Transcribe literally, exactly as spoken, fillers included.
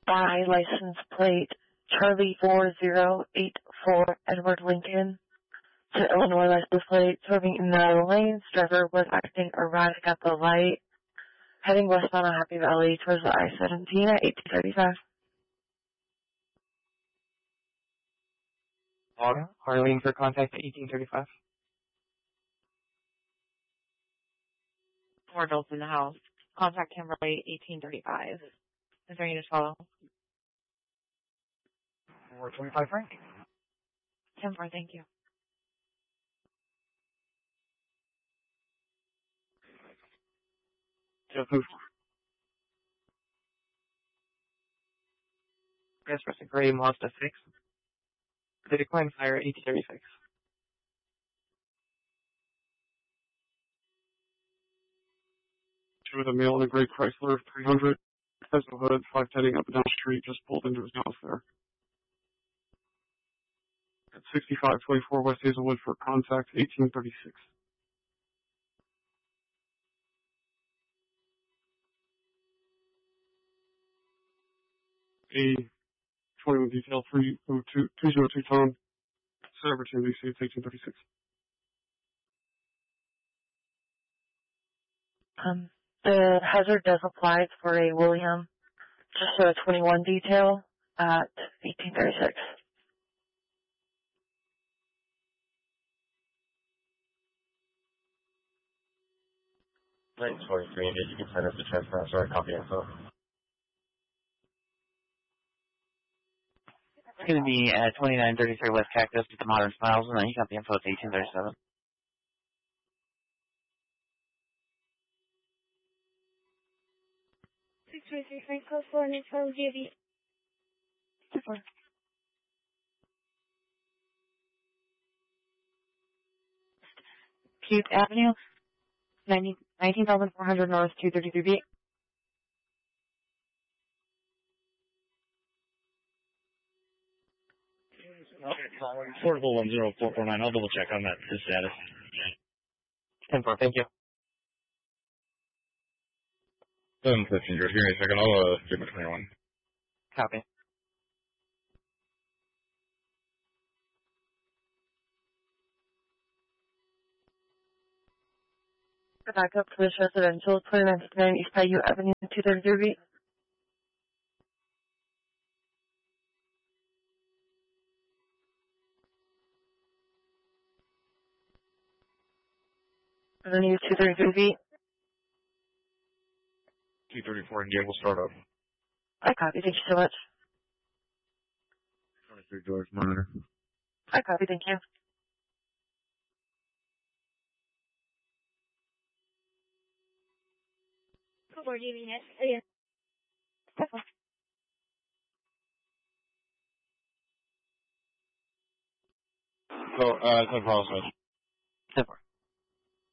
by license plate Charlie four zero eight four Edward Lincoln to Illinois license plate swerving in the lanes. Driver was acting erratic at the light, heading westbound on Happy Valley towards the I seventeen at eighteen thirty-five. Auto, Harleen for contact at eighteen thirty-five. Four adults in the house. Contact Kimberly, eighteen thirty-five. Is there any to follow? four twenty-five Frank. ten four, thank you. Just move. Yes, press a gray Mazda six. They decline fire eighteen thirty-six. With a male in a gray Chrysler three hundred, has no hood, five heading up and down the street, just pulled into his house there. At sixty-five twenty-four West Hazelwood for contact, eighteen thirty-six. A twenty-one detail three oh two two oh two ton, set opportunity, see it's eighteen thirty-six. Um, the hazard does apply for a William, just a twenty-one detail at eighteen thirty-six. nine twenty-three, and you can send us the transfer, sorry, copy info. It's going to be at twenty-nine thirty-three West Cactus with the Modern Smiles, and then you got the info at eighteen thirty-seven. six twenty-three Frank Code four, and info G V. Puke Avenue, nineteen thousand four hundred North, two thirty-three B. Portable one zero four four nine. I'll double check on that the status. ten four, thank you. seven fifteen, just give me a second. I'll uh, give my twenty-one. Copy. The backup to this residential, twenty-nine fifty-nine East Bayou Avenue, two thirty-three B. Avenue two thirty-three B. two thirty-four, and yeah, we'll start up. I copy, thank you so much. twenty-three George Monitor. I copy, thank you. Four G V, yes. So, uh, it's no problem, ten four.